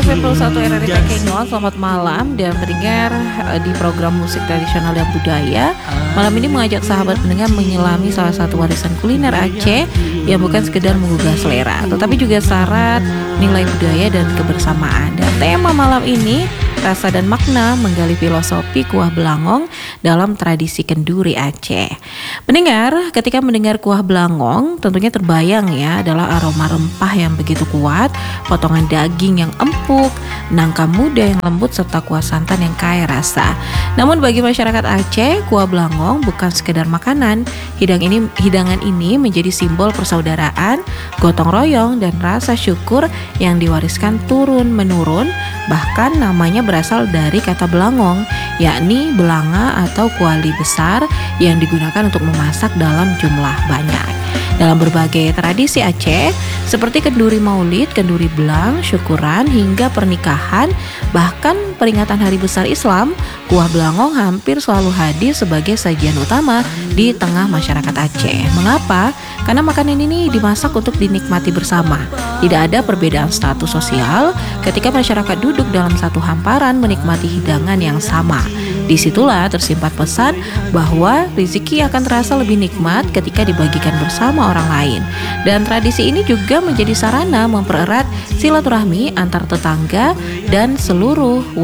FM 21 RRI Kenyol, selamat malam dan pendengar di program musik tradisional dan budaya. Malam ini mengajak sahabat pendengar menyelami salah satu warisan kuliner Aceh yang bukan sekedar menggugah selera, tetapi juga syarat nilai budaya dan kebersamaan. Dan tema malam ini rasa dan makna menggali filosofi kuah belangong dalam tradisi kenduri Aceh. Pendengar, ketika mendengar kuah belangong, tentunya terbayang ya adalah aroma rempah yang begitu kuat, potongan daging yang empuk, nangka muda yang lembut serta kuah santan yang kaya rasa. Namun bagi masyarakat Aceh, kuah belangong bukan sekedar makanan. Hidangan ini menjadi simbol persaudaraan, gotong royong dan rasa syukur yang diwariskan turun menurun. Bahkan namanya berasal dari kata belangong, yakni belanga atau kuali besar yang digunakan untuk memasak dalam jumlah banyak. Dalam berbagai tradisi Aceh, seperti kenduri maulid, kenduri belang, syukuran, hingga pernikahan, bahkan peringatan hari besar Islam, kuah belangong hampir selalu hadir sebagai sajian utama di tengah masyarakat Aceh. Mengapa? Karena makanan ini dimasak untuk dinikmati bersama. Tidak ada perbedaan status sosial ketika masyarakat duduk dalam satu hamparan menikmati hidangan yang sama. Disitulah tersimpan pesan bahwa rezeki akan terasa lebih nikmat ketika dibagikan bersama orang lain. Dan tradisi ini juga menjadi sarana mempererat silaturahmi antar tetangga dan seluruh